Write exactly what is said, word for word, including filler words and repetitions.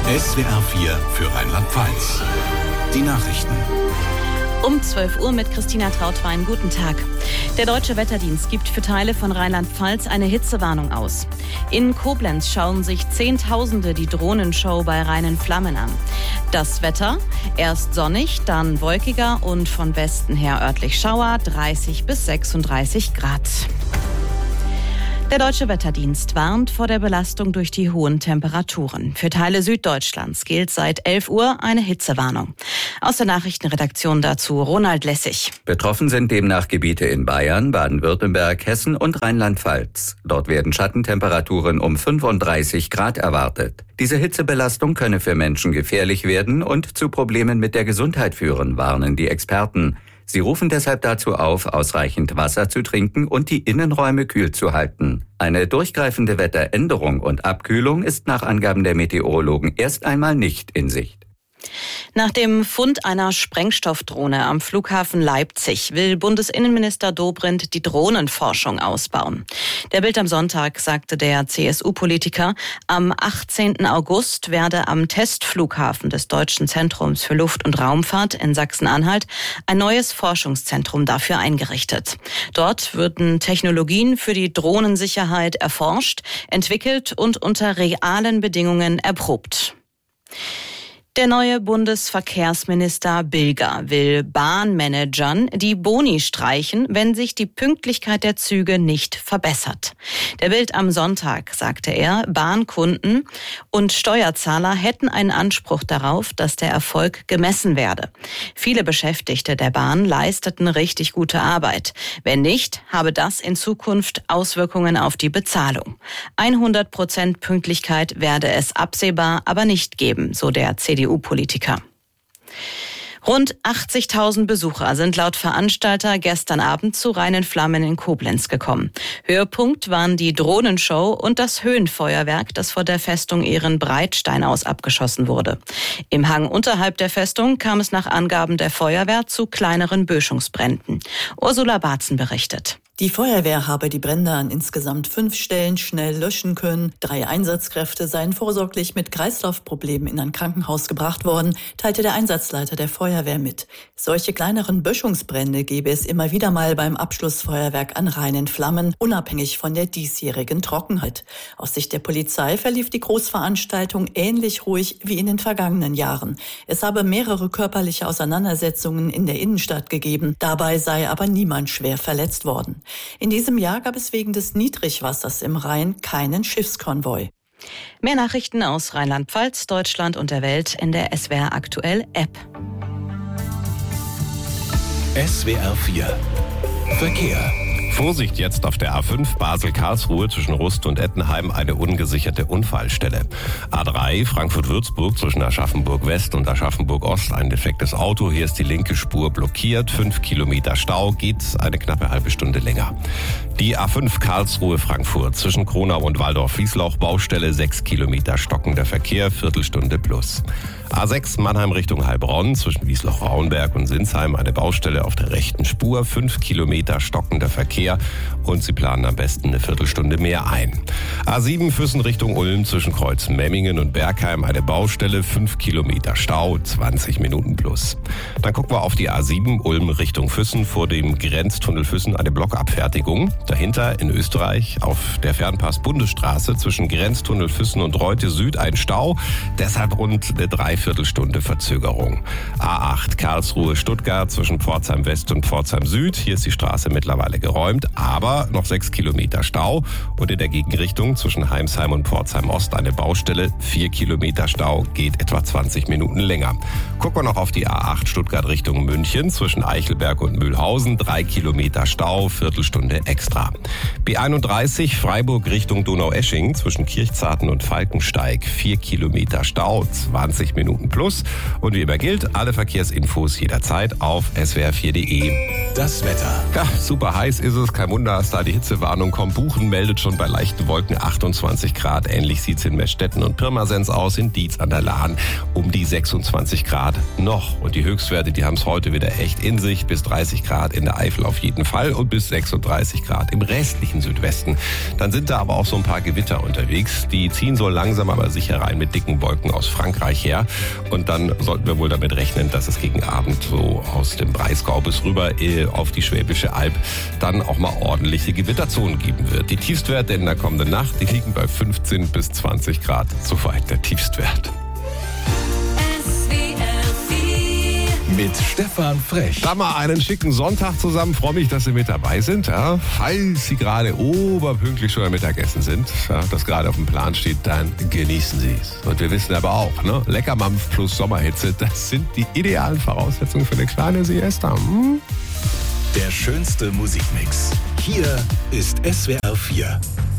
S W R vier für Rheinland-Pfalz. Die Nachrichten. Um zwölf Uhr mit Christina Trautwein. Guten Tag. Der Deutsche Wetterdienst gibt für Teile von Rheinland-Pfalz eine Hitzewarnung aus. In Koblenz schauen sich Zehntausende die Drohnenshow bei reinen Flammen an. Das Wetter: erst sonnig, dann wolkiger und von Westen her örtlich Schauer, dreißig bis sechsunddreißig Grad. Der Deutsche Wetterdienst warnt vor der Belastung durch die hohen Temperaturen. Für Teile Süddeutschlands gilt seit elf Uhr eine Hitzewarnung. Aus der Nachrichtenredaktion dazu Ronald Lessig. Betroffen sind demnach Gebiete in Bayern, Baden-Württemberg, Hessen und Rheinland-Pfalz. Dort werden Schattentemperaturen um fünfunddreißig Grad erwartet. Diese Hitzebelastung könne für Menschen gefährlich werden und zu Problemen mit der Gesundheit führen, warnen die Experten. Sie rufen deshalb dazu auf, ausreichend Wasser zu trinken und die Innenräume kühl zu halten. Eine durchgreifende Wetteränderung und Abkühlung ist nach Angaben der Meteorologen erst einmal nicht in Sicht. Nach dem Fund einer Sprengstoffdrohne am Flughafen Leipzig will Bundesinnenminister Dobrindt die Drohnenforschung ausbauen. Der Bild am Sonntag sagte der C S U-Politiker, am achtzehnten August werde am Testflughafen des Deutschen Zentrums für Luft- und Raumfahrt in Sachsen-Anhalt ein neues Forschungszentrum dafür eingerichtet. Dort würden Technologien für die Drohnensicherheit erforscht, entwickelt und unter realen Bedingungen erprobt. Der neue Bundesverkehrsminister Bilger will Bahnmanagern die Boni streichen, wenn sich die Pünktlichkeit der Züge nicht verbessert. Der Bild am Sonntag sagte er, Bahnkunden und Steuerzahler hätten einen Anspruch darauf, dass der Erfolg gemessen werde. Viele Beschäftigte der Bahn leisteten richtig gute Arbeit. Wenn nicht, habe das in Zukunft Auswirkungen auf die Bezahlung. hundert Prozent Pünktlichkeit werde es absehbar aber nicht geben, so der C D U-Politiker. Rund achtzigtausend Besucher sind laut Veranstalter gestern Abend zu reinen Flammen in Koblenz gekommen. Höhepunkt waren die Drohnenshow und das Höhenfeuerwerk, das vor der Festung Ehrenbreitstein aus abgeschossen wurde. Im Hang unterhalb der Festung kam es nach Angaben der Feuerwehr zu kleineren Böschungsbränden. Ursula Barzen berichtet. Die Feuerwehr habe die Brände an insgesamt fünf Stellen schnell löschen können. Drei Einsatzkräfte seien vorsorglich mit Kreislaufproblemen in ein Krankenhaus gebracht worden, teilte der Einsatzleiter der Feuerwehr mit. Solche kleineren Böschungsbrände gebe es immer wieder mal beim Abschlussfeuerwerk an reinen Flammen, unabhängig von der diesjährigen Trockenheit. Aus Sicht der Polizei verlief die Großveranstaltung ähnlich ruhig wie in den vergangenen Jahren. Es habe mehrere körperliche Auseinandersetzungen in der Innenstadt gegeben. Dabei sei aber niemand schwer verletzt worden. In diesem Jahr gab es wegen des Niedrigwassers im Rhein keinen Schiffskonvoi. Mehr Nachrichten aus Rheinland-Pfalz, Deutschland und der Welt in der S W R Aktuell App. S W R vier Verkehr. Vorsicht jetzt auf der A fünf Basel-Karlsruhe zwischen Rust und Ettenheim, eine ungesicherte Unfallstelle. A drei Frankfurt-Würzburg zwischen Aschaffenburg-West und Aschaffenburg-Ost, ein defektes Auto. Hier ist die linke Spur blockiert, fünf Kilometer Stau, geht eine knappe halbe Stunde länger. Die A fünf Karlsruhe-Frankfurt zwischen Kronau und Waldorf-Wiesloch, Baustelle, sechs Kilometer stockender Verkehr, Viertelstunde plus. A sechs Mannheim Richtung Heilbronn zwischen Wiesloch-Rauenberg und Sinsheim, eine Baustelle auf der rechten Spur, fünf Kilometer stockender Verkehr und Sie planen am besten eine Viertelstunde mehr ein. A sieben Füssen Richtung Ulm zwischen Kreuz Memmingen und Bergheim, eine Baustelle, fünf Kilometer Stau, zwanzig Minuten plus. Dann gucken wir auf die A sieben Ulm Richtung Füssen, vor dem Grenztunnel Füssen eine Blockabfertigung. Dahinter in Österreich auf der Fernpass-Bundesstraße zwischen Grenztunnel Füssen und Reute Süd ein Stau, deshalb rund eine Dreiviertelstunde Verzögerung. A acht Karlsruhe-Stuttgart zwischen Pforzheim West und Pforzheim Süd, hier ist die Straße mittlerweile geräumt, aber noch sechs Kilometer Stau und in der Gegenrichtung zwischen Heimsheim und Pforzheim Ost eine Baustelle, vier Kilometer Stau, geht etwa zwanzig Minuten länger. Gucken wir noch auf die A acht Stuttgart Richtung München zwischen Eichelberg und Mühlhausen, drei Kilometer Stau, Viertelstunde extra. B einunddreißig Freiburg Richtung Donaueschingen zwischen Kirchzarten und Falkensteig, vier Kilometer Stau, zwanzig Minuten plus. Und wie immer gilt, alle Verkehrsinfos jederzeit auf S W R vier Punkt de. Das Wetter. Ja, super heiß ist es. ist kein Wunder, dass da die Hitzewarnung kommt. Buchen meldet schon bei leichten Wolken achtundzwanzig Grad. Ähnlich sieht es in Meßstetten und Pirmasens aus, in Dietz an der Lahn um die sechsundzwanzig Grad noch. Und die Höchstwerte, die haben es heute wieder echt in sich. Bis dreißig Grad in der Eifel auf jeden Fall und bis sechsunddreißig Grad im restlichen Südwesten. Dann sind da aber auch so ein paar Gewitter unterwegs. Die ziehen so langsam aber sicher rein mit dicken Wolken aus Frankreich her. Und dann sollten wir wohl damit rechnen, dass es gegen Abend so aus dem Breisgau bis rüber äh, auf die Schwäbische Alb dann auch mal ordentliche Gewitterzonen geben wird. Die Tiefstwerte in der kommenden Nacht, die liegen bei fünfzehn bis zwanzig Grad. Soweit der Tiefstwert. Mit Stefan Frech. Da mal einen schicken Sonntag zusammen. Freue mich, dass Sie mit dabei sind. Ja, falls Sie gerade oberpünktlich schon am Mittagessen sind, ja, das gerade auf dem Plan steht, dann genießen Sie es. Und wir wissen aber auch, ne, Leckermampf plus Sommerhitze, das sind die idealen Voraussetzungen für eine kleine Siesta. Hm? Der schönste Musikmix. Hier ist S W R vier.